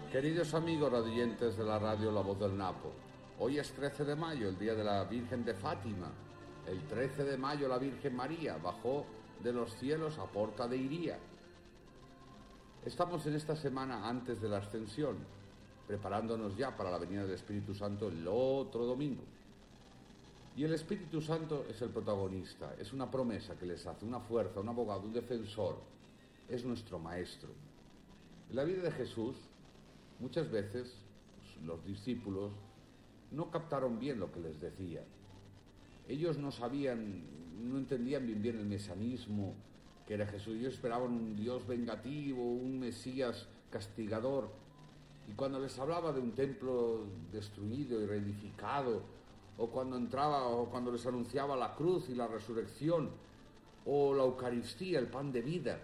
Queridos amigos radioyentes de la radio La Voz del Napo, hoy es 13 de mayo, el día de la Virgen de Fátima. El 13 de mayo la Virgen María bajó de los cielos a Porta de Iría. Estamos en esta semana antes de la Ascensión, preparándonos ya para la venida del Espíritu Santo el otro domingo. Y el Espíritu Santo es el protagonista, es una promesa que les hace, una fuerza, un abogado, un defensor, es nuestro maestro. En la vida de Jesús, muchas veces los discípulos no captaron bien lo que les decía. Ellos no sabían, no entendían bien el mesianismo que era Jesús. Ellos esperaban un Dios vengativo, un Mesías castigador. Y cuando les hablaba de un templo destruido y reedificado, o cuando entraba, o cuando les anunciaba la cruz y la resurrección, o la Eucaristía, el pan de vida,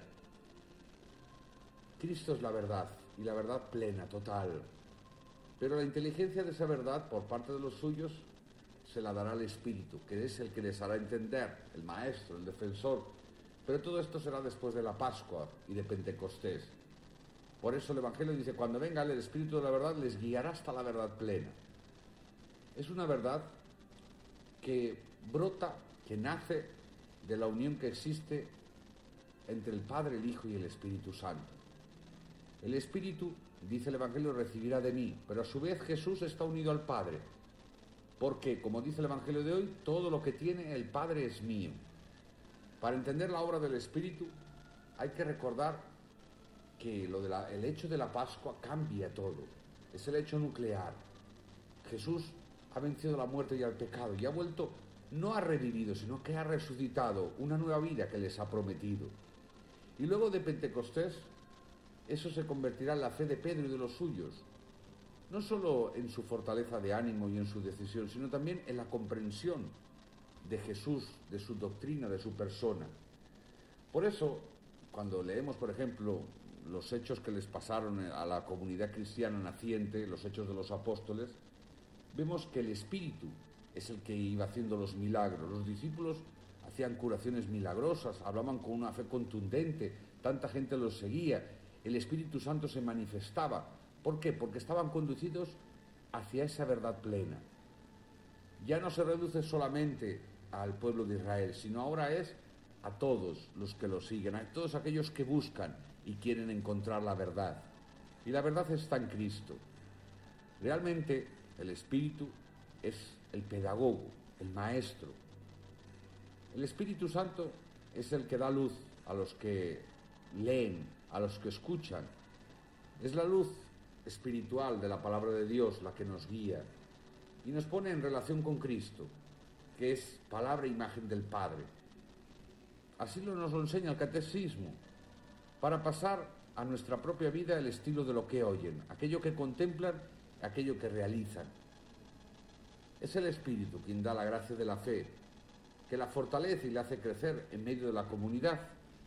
Cristo es la verdad, y la verdad plena, total. Pero la inteligencia de esa verdad, por parte de los suyos, se la dará el Espíritu, que es el que les hará entender, el Maestro, el defensor. Pero todo esto será después de la Pascua y de Pentecostés. Por eso el Evangelio dice, cuando venga el Espíritu de la verdad, les guiará hasta la verdad plena. Es una verdad que brota, que nace de la unión que existe entre el Padre, el Hijo y el Espíritu Santo. El Espíritu, dice el Evangelio, recibirá de mí, pero a su vez Jesús está unido al Padre, porque, como dice el Evangelio de hoy, todo lo que tiene el Padre es mío. Para entender la obra del Espíritu, hay que recordar que el hecho de la Pascua cambia todo, es el hecho nuclear. Jesús ha vencido la muerte y al pecado, y ha vuelto, no ha revivido, sino que ha resucitado una nueva vida que les ha prometido. Y luego de Pentecostés, eso se convertirá en la fe de Pedro y de los suyos, no solo en su fortaleza de ánimo y en su decisión, sino también en la comprensión de Jesús, de su doctrina, de su persona. Por eso, cuando leemos, por ejemplo, los hechos que les pasaron a la comunidad cristiana naciente, los hechos de los apóstoles, vemos que el Espíritu es el que iba haciendo los milagros. Los discípulos hacían curaciones milagrosas, hablaban con una fe contundente, tanta gente los seguía. El Espíritu Santo se manifestaba. ¿Por qué? Porque estaban conducidos hacia esa verdad plena. Ya no se reduce solamente al pueblo de Israel, sino ahora es a todos los que lo siguen, a todos aquellos que buscan y quieren encontrar la verdad. Y la verdad está en Cristo. Realmente el Espíritu es el pedagogo, el maestro. El Espíritu Santo es el que da luz a los que leen, a los que escuchan. Es la luz espiritual de la palabra de Dios la que nos guía y nos pone en relación con Cristo, que es palabra e imagen del Padre. Así nos lo enseña el catecismo, para pasar a nuestra propia vida el estilo de lo que oyen, aquello que contemplan, aquello que realizan. Es el Espíritu quien da la gracia de la fe, que la fortalece y la hace crecer en medio de la comunidad.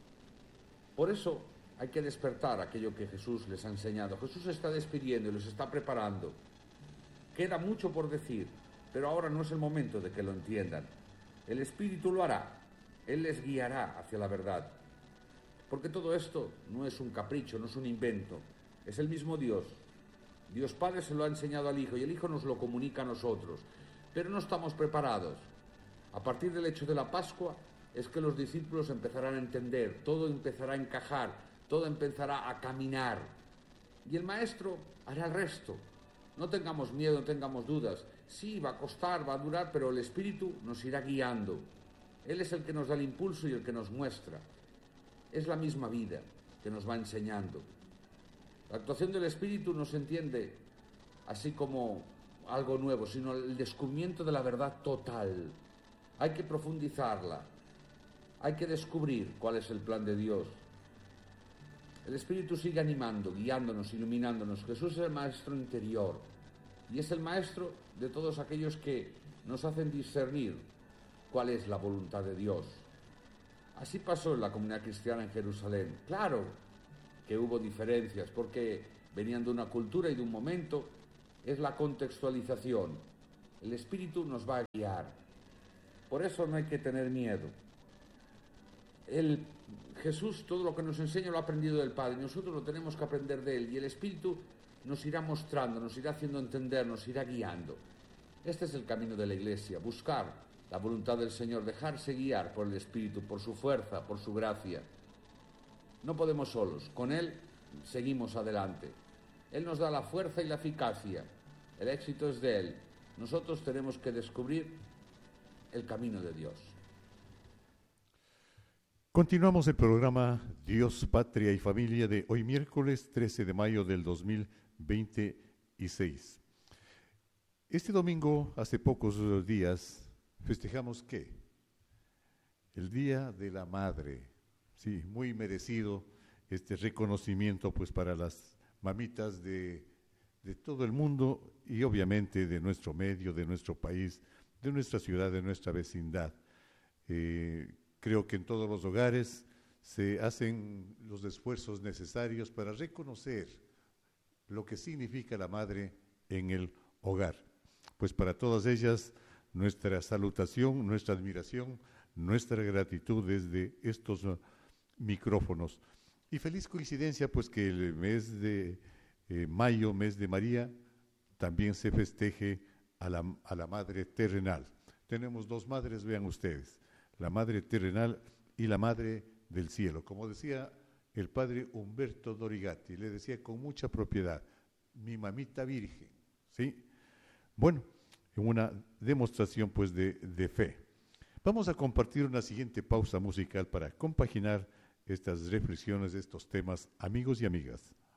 Por eso hay que despertar aquello que Jesús les ha enseñado. Jesús se está despidiendo y los está preparando. Queda mucho por decir, pero ahora no es el momento de que lo entiendan. El Espíritu lo hará, Él les guiará hacia la verdad. Porque todo esto no es un capricho, no es un invento, es el mismo Dios. Dios Padre se lo ha enseñado al Hijo y el Hijo nos lo comunica a nosotros. Pero no estamos preparados. A partir del hecho de la Pascua es que los discípulos empezarán a entender, todo empezará a encajar, todo empezará a caminar. Y el Maestro hará el resto. No tengamos miedo, no tengamos dudas. Sí, va a costar, va a durar, pero el Espíritu nos irá guiando. Él es el que nos da el impulso y el que nos muestra. Es la misma vida que nos va enseñando. La actuación del Espíritu no se entiende así como algo nuevo, sino el descubrimiento de la verdad total. Hay que profundizarla. Hay que descubrir cuál es el plan de Dios. El Espíritu sigue animando, guiándonos, iluminándonos. Jesús es el Maestro interior y es el Maestro de todos aquellos que nos hacen discernir cuál es la voluntad de Dios. Así pasó en la comunidad cristiana en Jerusalén. Claro que hubo diferencias porque venían de una cultura y de un momento. Es la contextualización. El Espíritu nos va a guiar. Por eso no hay que tener miedo. Jesús todo lo que nos enseña lo ha aprendido del Padre y nosotros lo tenemos que aprender de Él, y el Espíritu nos irá mostrando, nos irá haciendo entender, nos irá guiando. Este es el camino de la Iglesia, buscar la voluntad del Señor, dejarse guiar por el Espíritu, por su fuerza, por su gracia. No podemos solos, con Él seguimos adelante. Él nos da la fuerza y la eficacia, el éxito es de Él. Nosotros tenemos que descubrir el camino de Dios. Continuamos el programa Dios, Patria y Familia de hoy miércoles 13 de mayo del 2026. Este domingo, hace pocos días, festejamos ¿qué? El Día de la Madre. Sí, muy merecido este reconocimiento pues para las mamitas de todo el mundo y obviamente de nuestro medio, de nuestro país, de nuestra ciudad, de nuestra vecindad. Creo que en todos los hogares se hacen los esfuerzos necesarios para reconocer lo que significa la madre en el hogar. Pues para todas ellas, nuestra salutación, nuestra admiración, nuestra gratitud desde estos micrófonos. Y feliz coincidencia, pues que el mes de mayo, mes de María, también se festeje a la madre terrenal. Tenemos dos madres, vean ustedes, la madre terrenal y la madre del cielo. Como decía el padre Humberto Dorigatti, le decía con mucha propiedad, mi mamita virgen, ¿sí? Bueno, en una demostración pues de fe. Vamos a compartir una siguiente pausa musical para compaginar estas reflexiones, estos temas, amigos y amigas.